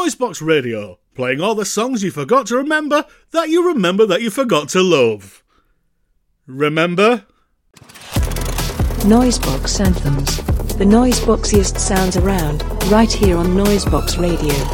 Noisebox Radio, playing all the songs you forgot to remember that you forgot to love. Remember? Noisebox Anthems. The noiseboxiest sounds around, right here on Noisebox Radio.